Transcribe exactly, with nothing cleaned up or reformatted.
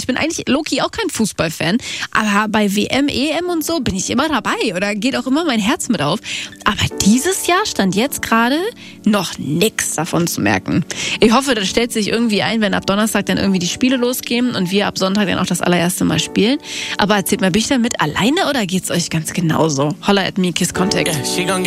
Ich bin eigentlich low-key auch kein Fußballfan, aber bei W M, E M und so bin ich immer dabei oder geht auch immer mein Herz mit auf. Aber dieses Jahr stand jetzt gerade noch nichts davon zu merken. Ich hoffe, das stellt sich irgendwie ein, wenn ab Donnerstag dann irgendwie die Spiele losgehen und wir ab Sonntag dann auch das allererste Mal spielen. Aber erzählt mal, bin ich damit alleine oder geht's euch ganz genauso? Holla at me, Kiss Contact.